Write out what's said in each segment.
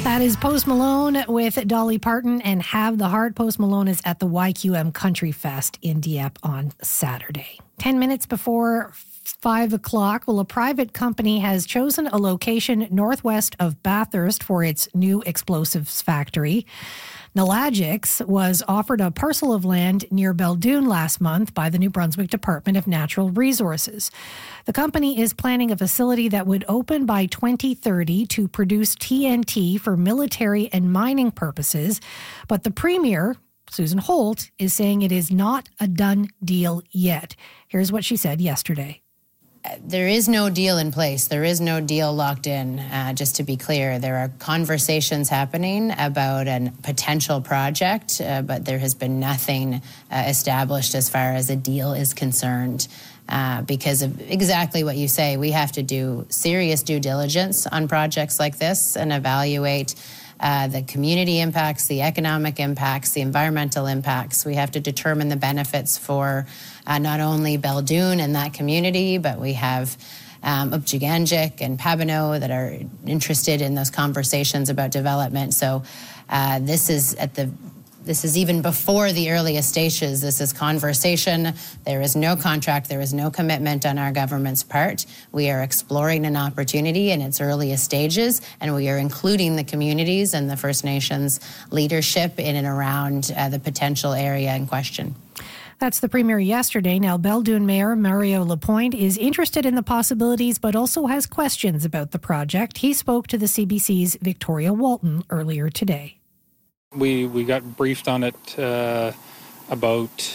That is Post Malone with Dolly Parton and Have the Heart. Post Malone is at the YQM Country Fest in Dieppe on Saturday. 10 minutes before 5 o'clock, a private company has chosen a location northwest of Bathurst for its new explosives factory. Nolagix was offered a parcel of land near Beldoon last month by the New Brunswick Department of Natural Resources. The company is planning a facility that would open by 2030 to produce TNT for military and mining purposes, but the Premier, Susan Holt, is saying it is not a done deal yet. Here's what she said yesterday. There is no deal in place. There is no deal locked in. Just to be clear, there are conversations happening about a potential project, but there has been nothing established as far as a deal is concerned. Because of exactly what you say, we have to do serious due diligence on projects like this and evaluate the community impacts, the economic impacts, the environmental impacts. We have to determine the benefits for not only Beldoon and that community, but we have Upjiganjik and Pabineau that are interested in those conversations about development. So this is even before the earliest stages. This is conversation. There is no contract. There is no commitment on our government's part. We are exploring an opportunity in its earliest stages, and we are including the communities and the First Nations leadership in and around the potential area in question. That's the Premier yesterday. Now, Beldoon Mayor Mario Lapointe is interested in the possibilities, but also has questions about the project. He spoke to the CBC's Victoria Walton earlier today. We got briefed on it about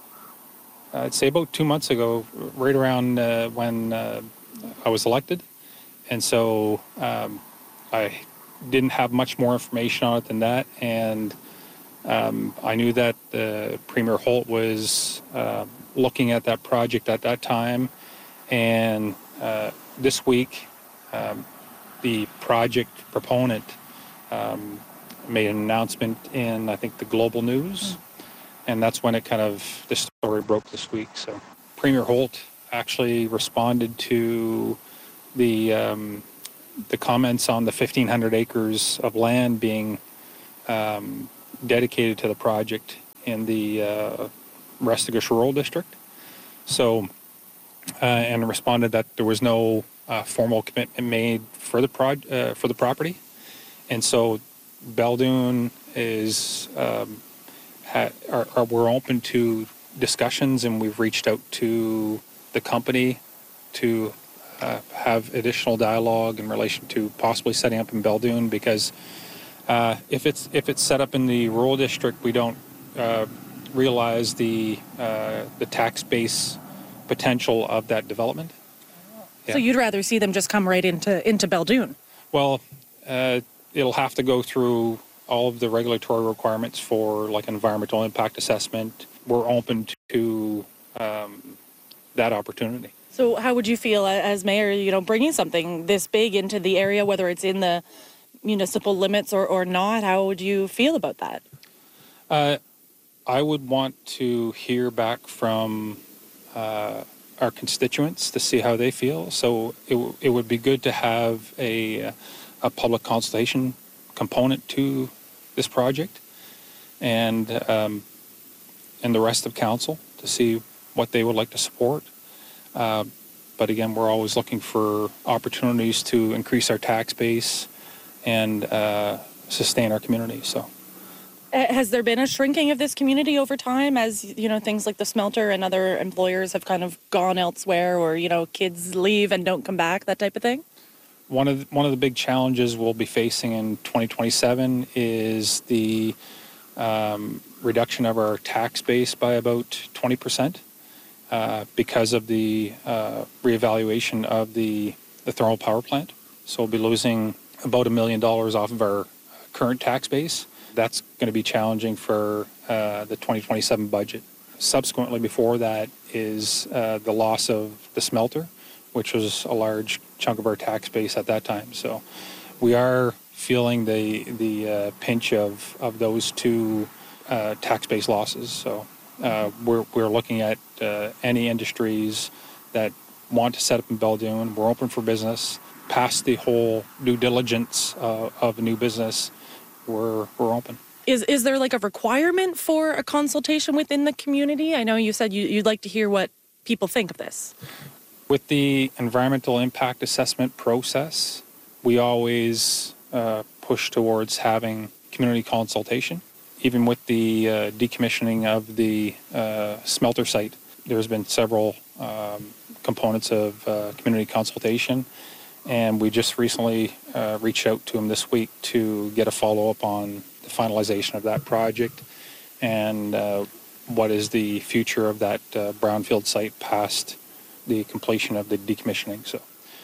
2 months ago, right around when I was elected. And so I didn't have much more information on it than that. And I knew that Premier Holt was looking at that project at that time. And this week, the project proponent made an announcement in, I think, the Global News. And that's when the story broke this week. So Premier Holt actually responded to the comments on the 1,500 acres of land being dedicated to the project in the Restigouche Rural District. So, and responded that there was no formal commitment made for the property. And so Beldoon is we're open to discussions, and we've reached out to the company to have additional dialogue in relation to possibly setting up in Beldoon, because if it's set up in the rural district, we don't realize the tax base potential of that development. Yeah. So you'd rather see them just come right into Beldoon? Well, it'll have to go through all of the regulatory requirements for like environmental impact assessment. We're open to that opportunity. So how would you feel as mayor, bringing something this big into the area, whether it's in the municipal limits or not? How would you feel about that? I would want to hear back from our constituents to see how they feel. So it would be good to have a public consultation component to this project, and the rest of council to see what they would like to support. But again, we're always looking for opportunities to increase our tax base and sustain our community. So, has there been a shrinking of this community over time, as things like the smelter and other employers have kind of gone elsewhere, or kids leave and don't come back, that type of thing? One of the big challenges we'll be facing in 2027 is the reduction of our tax base by about 20% because of the reevaluation of the thermal power plant. So we'll be losing about $1 million off of our current tax base. That's going to be challenging for the 2027 budget. Subsequently, before that is the loss of the smelter, which was a large chunk of our tax base at that time. So we are feeling the pinch of those two tax base losses. So we're looking at any industries that want to set up in Beldoon. We're open for business. past the whole due diligence of a new business, we're open. Is there like a requirement for a consultation within the community? I know you said you'd like to hear what people think of this. With the environmental impact assessment process, we always push towards having community consultation. Even with the decommissioning of the smelter site, there's been several components of community consultation, and we just recently reached out to them this week to get a follow-up on the finalization of that project and what is the future of that brownfield site past the completion of the decommissioning. So,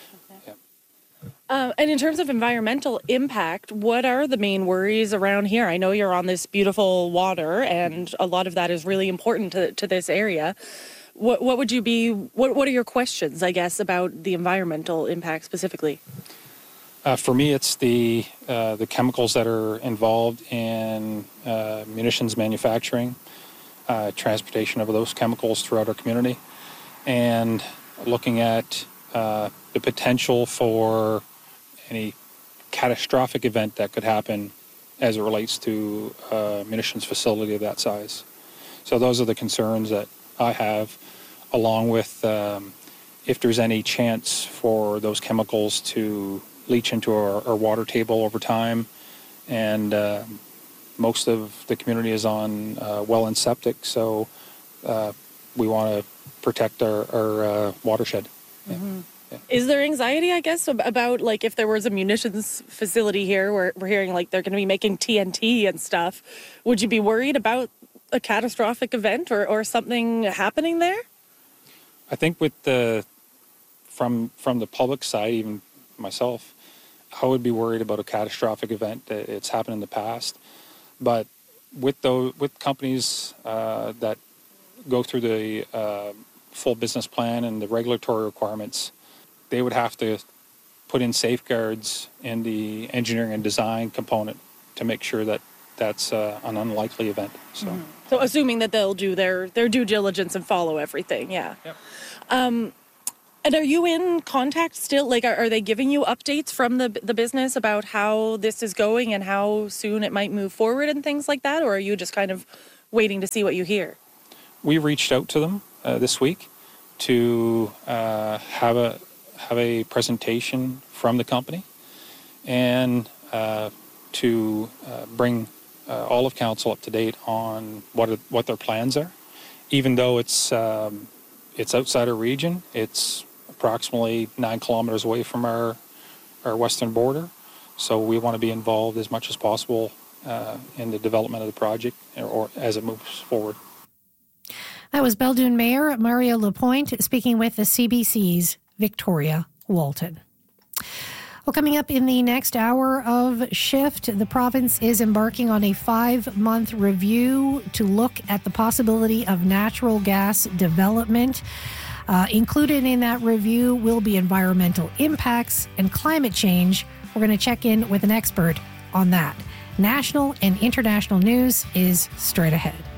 yeah. And in terms of environmental impact, what are the main worries around here? I know you're on this beautiful water, and a lot of that is really important to this area. What would you be? What are your questions, I guess, about the environmental impact specifically? For me, it's the chemicals that are involved in munitions manufacturing, transportation of those chemicals throughout our community, and looking at the potential for any catastrophic event that could happen as it relates to a munitions facility of that size. So those are the concerns that I have, along with if there's any chance for those chemicals to leach into our water table over time. And most of the community is on well and septic, so we want to protect our watershed. Mm-hmm. Yeah. Is there anxiety, I guess, about like if there was a munitions facility here where we're hearing like they're going to be making TNT and stuff? Would you be worried about a catastrophic event or something happening there? I think with from the public side, even myself, I would be worried about a catastrophic event. It's happened in the past, but with companies that go through the full business plan and the regulatory requirements, they would have to put in safeguards in the engineering and design component to make sure that that's an unlikely event. So, So assuming that they'll do their due diligence and follow everything, yeah. Yep. And are you in contact still? Like, are they giving you updates from the business about how this is going and how soon it might move forward and things like that? Or are you just kind of waiting to see what you hear? We reached out to them this week to have a presentation from the company and to bring all of council up to date on what their plans are. Even though it's outside our region, it's approximately 9 kilometers away from our western border. So we want to be involved as much as possible in the development of the project or as it moves forward. That was Belledune Mayor Mario Lapointe speaking with the CBC's Victoria Walton. Well, coming up in the next hour of Shift, the province is embarking on a 5-month review to look at the possibility of natural gas development. Included in that review will be environmental impacts and climate change. We're going to check in with an expert on that. National and international news is straight ahead.